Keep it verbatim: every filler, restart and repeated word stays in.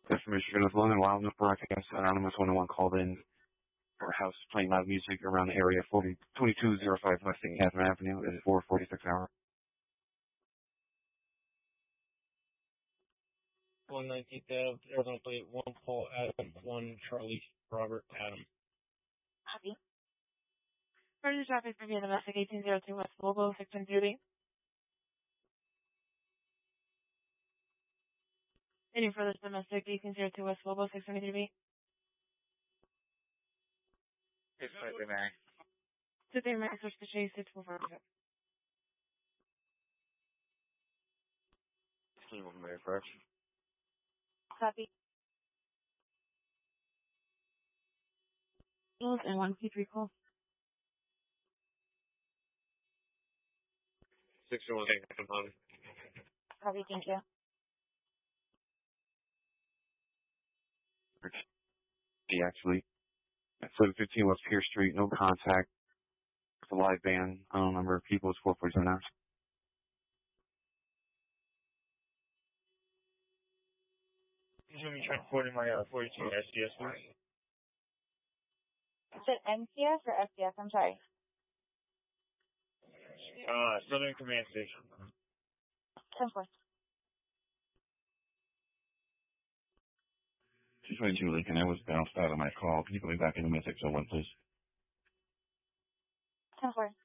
That's from Michigan with London Wild Enough Broadcast. Anonymous one oh one called in for a house playing loud music around the area, forty, twenty-two oh five West Saint Catherine Avenue. It is four forty-six hour. one nineteenth Ave, Arizona Plate, one Paul Adam, one Charlie Robert Adam. Copy. Further traffic for via domestic eighteen oh two West Volvo, six one zero B. Any further domestic eighteen oh two West Volvo, six one zero B. It's slightly Mary. Today, Max, switch to Chase, six four four. Mary first. Copy. And one two three call. Six one one. Copy, thank you. He actually at seven fifteen West Pierce Street, no contact. It's a live band. Unknown number of people. It's four forty-seven hours. Let me try recording my uh, forty-two S D S, please. Is it N C S or S D S? I'm sorry. Uh, Southern Command Station. ten four. two twenty-two Lincoln, I was bounced out of my call. Can you put me back in the six oh one, please? ten four.